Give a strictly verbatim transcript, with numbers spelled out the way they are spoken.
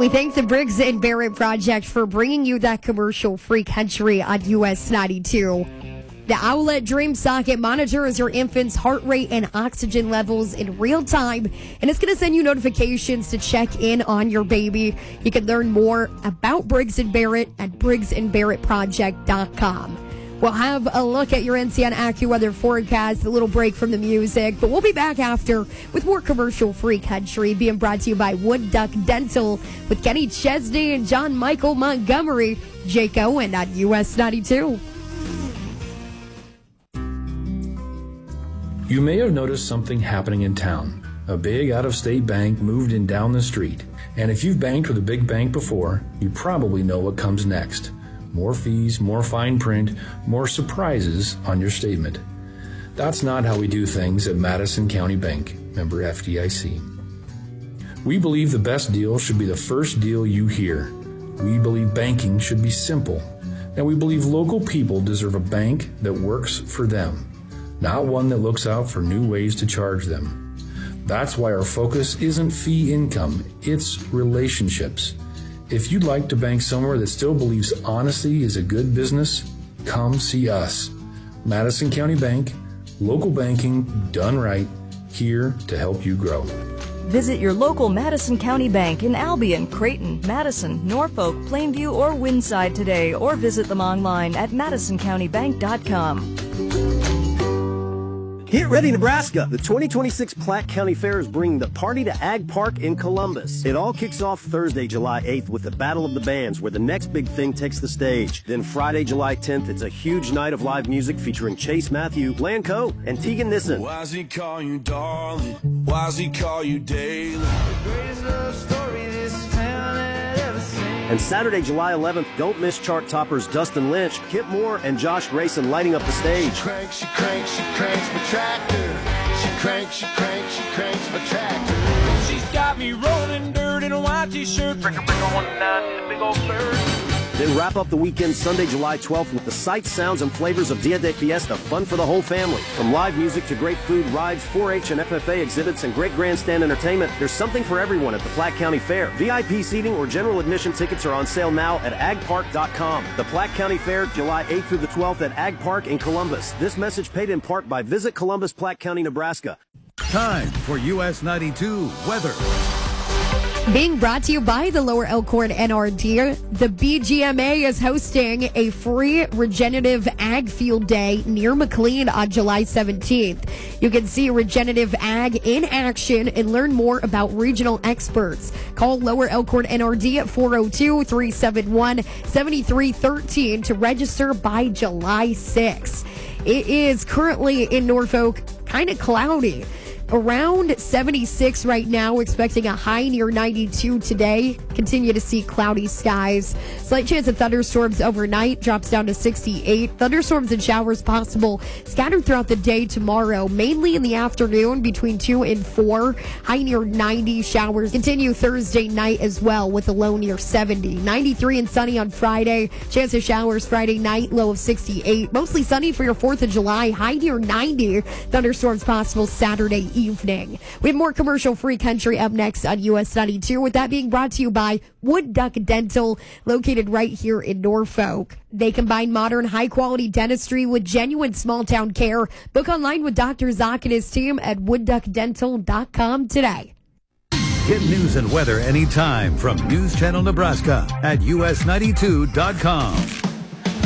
We thank the Briggs and Barrett Project for bringing you that commercial-free country on U S ninety-two. The Owlet Dream Socket monitors your infant's heart rate and oxygen levels in real time, and it's going to send you notifications to check in on your baby. You can learn more about Briggs and Barrett at briggs and barrett project dot com. We'll have a look at your N C N AccuWeather forecast, a little break from the music, but we'll be back after with more commercial-free country being brought to you by Wood Duck Dental with Kenny Chesney and John Michael Montgomery. Jake Owen on U S ninety-two. You may have noticed something happening in town. A big out-of-state bank moved in down the street. And if you've banked with a big bank before, you probably know what comes next. More fees, more fine print, more surprises on your statement. That's not how we do things at Madison County Bank, member F D I C. We believe the best deal should be the first deal you hear. We believe banking should be simple. And we believe local people deserve a bank that works for them, not one that looks out for new ways to charge them. That's why our focus isn't fee income, it's relationships. If you'd like to bank somewhere that still believes honesty is a good business, come see us. Madison County Bank, local banking done right, here to help you grow. Visit your local Madison County Bank in Albion, Creighton, Madison, Norfolk, Plainview, or Windside today, or visit them online at madison county bank dot com. Get ready, Nebraska! The twenty twenty-six Platte County Fair is bringing the party to Ag Park in Columbus. It all kicks off Thursday, July eighth with the Battle of the Bands, where the next big thing takes the stage. Then Friday, July tenth, it's a huge night of live music featuring Chase Matthew, Lanco, and Tegan Nissen. Why does he call you darling? Why does he call you daily? The greatest love story this town had ever seen. And Saturday, July eleventh, don't miss chart toppers Dustin Lynch, Kip Moore, and Josh Grayson lighting up the stage. She cranks, she cranks, she cranks my tractor. She cranks, she cranks, she cranks my tractor. She's got me rolling dirt in a white t-shirt. Bring her, bring her one nine in a big old bird. Then wrap up the weekend Sunday, July twelfth with the sights, sounds, and flavors of Dia de Fiesta, fun for the whole family. From live music to great food, rides, four H and F F A exhibits, and great grandstand entertainment, there's something for everyone at the Platte County Fair. V I P seating or general admission tickets are on sale now at ag park dot com. The Platte County Fair, July eighth through the twelfth at Ag Park in Columbus. This message paid in part by Visit Columbus, Platte County, Nebraska. Time for U S ninety-two weather. Being brought to you by the Lower Elkhorn N R D, the B G M A is hosting a free regenerative ag field day near McLean on July seventeenth. You can see regenerative ag in action and learn more about regional experts. Call Lower Elkhorn N R D at four oh two, three seven one, seven three one three to register by July sixth. It is currently in Norfolk kind of cloudy. Around seventy-six right now, expecting a high near ninety-two today. Continue to see cloudy skies. Slight chance of thunderstorms overnight, drops down to sixty-eight. Thunderstorms and showers possible scattered throughout the day tomorrow, mainly in the afternoon between two and four. High near ninety. Showers continue Thursday night as well with a low near seventy. ninety-three and sunny on Friday. Chance of showers Friday night, low of sixty-eight. Mostly sunny for your fourth of July, high near ninety. Thunderstorms possible Saturday evening. We have more commercial-free country up next on U S ninety-two, with that being brought to you by Wood Duck Dental, located right here in Norfolk. They combine modern, high-quality dentistry with genuine small-town care. Book online with Doctor Zock and his team at wood duck dental dot com today. Get news and weather anytime from News Channel Nebraska at U S ninety-two dot com.